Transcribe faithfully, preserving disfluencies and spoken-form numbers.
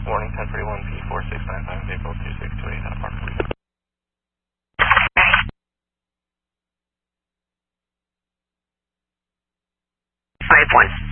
Warning ten thirty-one P four six nine five, vehicle two six two eight, out of park. five one.